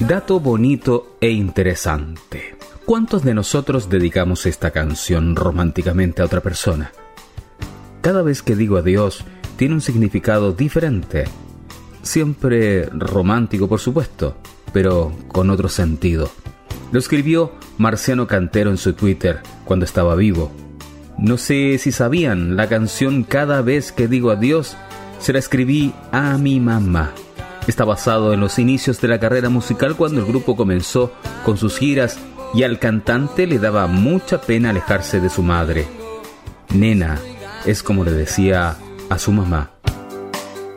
Dato bonito e interesante. ¿Cuántos de nosotros dedicamos esta canción románticamente a otra persona? Cada vez que digo adiós, tiene un significado diferente. Siempre romántico, por supuesto, pero con otro sentido. Lo escribió Marciano Cantero en su Twitter cuando estaba vivo. No sé si sabían, la canción Cada vez que digo adiós se la escribí a mi mamá. Está basado en los inicios de la carrera musical cuando el grupo comenzó con sus giras y al cantante le daba mucha pena alejarse de su madre. Nena, es como le decía a su mamá.